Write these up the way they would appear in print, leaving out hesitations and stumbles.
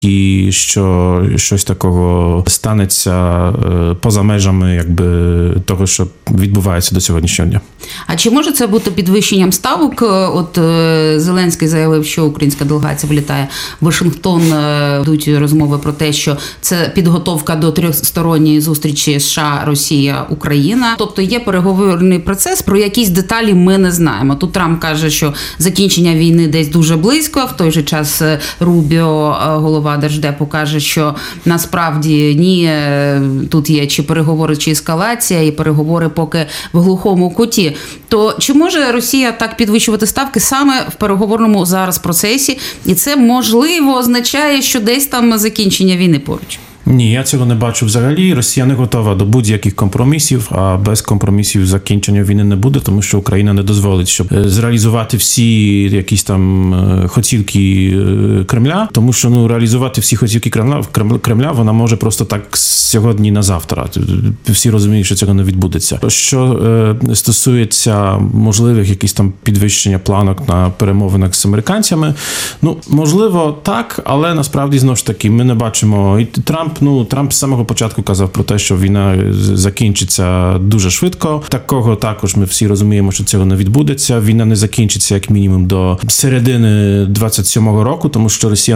і що щось такого станеться поза межами якби того, що відбувається до сьогоднішнього дня. А чи може це бути підвищенням ставок? От Зеленський заявив, що українська делегація вилітає в Вашингтон, йдуть розмови про те, що це підготовка до трьохсторонньої зустрічі США, Росія, Україна. Тобто є переговорний процес, про якісь деталі ми не знаємо. Тут Трамп каже, що закінчення війни десь дуже близько, в той же час Рубіо, голова Держдепу, каже, що насправді ні, тут є чи переговори, чи ескалація, і переговори поки в глухому куті. То чи може Росія так підвищувати ставки саме в переговорному зараз процесі? І це, можливо, означає, що десь там закінчення війни поруч? Ні, я цього не бачу взагалі. Росія не готова до будь-яких компромісів, а без компромісів закінчення війни не буде, тому що Україна не дозволить, щоб зреалізувати всі якісь там хотілки Кремля, тому що реалізувати всі хотілки Кремля вона може просто так сьогодні на завтра. Всі розуміють, що цього не відбудеться. Що стосується можливих якісь там підвищення планок на перемовинах з американцями, можливо, так, але насправді знову ж таки ми не бачимо. І Трамп з самого початку казав про те, що війна закінчиться дуже швидко. Такого також ми всі розуміємо, що цього не відбудеться. Війна не закінчиться як мінімум до середини 27-го року, тому що Росія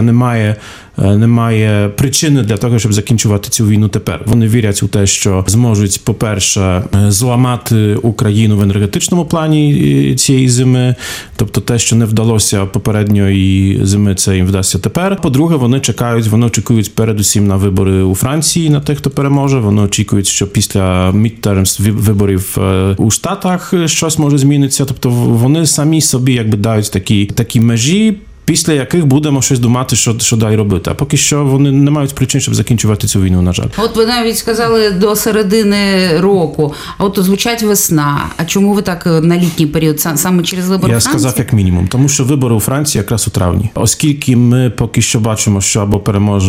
не має причини для того, щоб закінчувати цю війну тепер. Вони вірять у те, що зможуть, по-перше, зламати Україну в енергетичному плані цієї зими, тобто те, що не вдалося попередньої зими, це їм вдасться тепер. По-друге, вони очікують передусім на вибори у Франції, на тих, хто переможе. Вони очікують, що після midterms виборів у Штатах щось може змінитися. Тобто вони самі собі якби дають такі межі, після яких будемо щось думати, що далі робити. А поки що вони не мають причин, щоб закінчувати цю війну, на жаль. От ви навіть сказали до середини року, а от звучать весна. А чому ви так на літній період, саме через вибори Франції? Я сказав як мінімум, тому що вибори у Франції якраз у травні. Оскільки ми поки що бачимо, що або переможе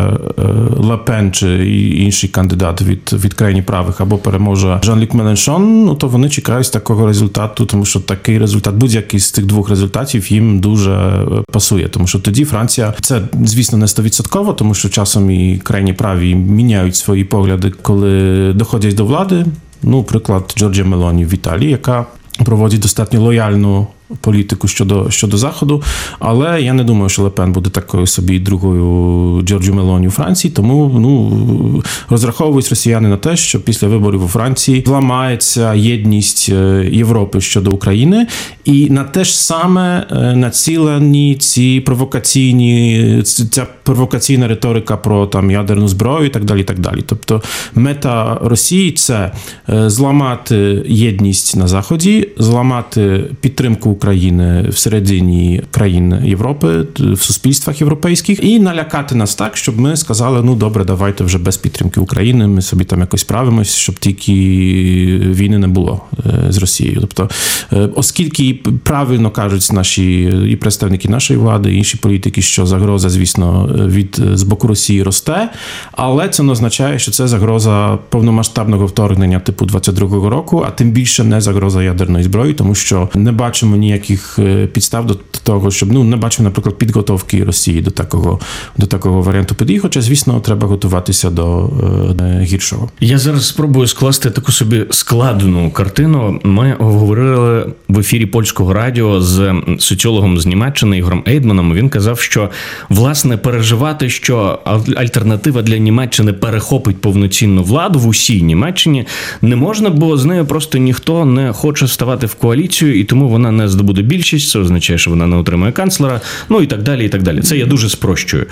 Ле Пен чи інший кандидат від крайні правих, або переможе Жан-Люк Mélenchon, то вони чекають такого результату, тому що такий результат, будь-який з цих двох результатів їм дуже пасує, тому що тоді Франція, це, звісно, не 100%, тому що часом і крайні праві міняють свої погляди, коли доходять до влади. Приклад Джорджа Мелоні в Італії, яка проводить достатньо лояльну політику щодо Заходу, але я не думаю, що Ле Пен буде такою собі другою Джорджу Мелоні у Франції, тому розраховують росіяни на те, що після виборів у Франції зламається єдність Європи щодо України, і на те ж саме націлені ця провокаційна риторика про ядерну зброю і так далі, і так далі. Тобто мета Росії – це зламати єдність на Заході, зламати підтримку України всередині країн Європи, в суспільствах європейських, і налякати нас так, щоб ми сказали, добре, давайте вже без підтримки України, ми собі там якось справимось, щоб тільки війни не було з Росією. Тобто, оскільки правильно кажуть наші і представники нашої влади, і інші політики, що загроза, звісно, з боку Росії росте, але це не означає, що це загроза повномасштабного вторгнення типу 22-го року, а тим більше не загроза ядерної зброї, тому що не бачимо ніяких підстав до того, щоб, не бачимо, наприклад, підготовки Росії до такого варіанту подій, хоча, звісно, треба готуватися до гіршого. Я зараз спробую скласти таку собі складену картину. Ми говорили в ефірі Польського радіо з соціологом з Німеччини Ігорем Ейдманом. Він казав, що, власне, переживати, що альтернатива для Німеччини перехопить повноцінну владу в усій Німеччині не можна, бо з нею просто ніхто не хоче вставати в коаліцію, і тому вона не здобуде більшість, це означає, що вона не отримає канцлера, і так далі, і так далі. Це я дуже спрощую.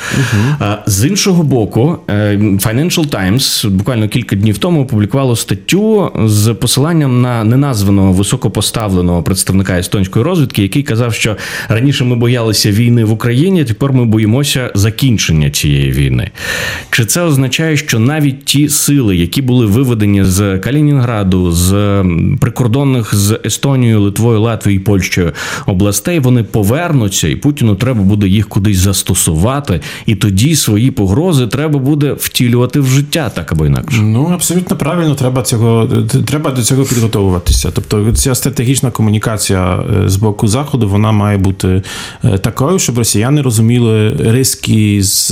З іншого боку, Financial Times буквально кілька днів тому опублікувало статтю з посиланням на неназваного високопоставленого представника естонської розвідки, який казав, що раніше ми боялися війни в Україні, тепер ми боїмося закінчення цієї війни. Чи це означає, що навіть ті сили, які були виведені з Калінінграду, з прикордонних з Естонією, Литвою, Латвією і Польщею областей, вони повернуться, і Путіну треба буде їх кудись застосувати, і тоді свої погрози треба буде втілювати в життя, так або інакше. Абсолютно правильно, треба до цього підготовуватися. Тобто ця стратегічна комунікація з боку Заходу, вона має бути такою, щоб росіяни розуміли риски з